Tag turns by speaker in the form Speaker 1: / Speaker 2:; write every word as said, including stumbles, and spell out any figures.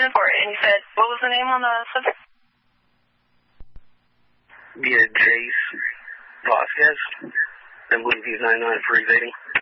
Speaker 1: ten four, and you said, what was the name on the subject?
Speaker 2: Yeah, Jace Vasquez. I believe he's nine nine for evading.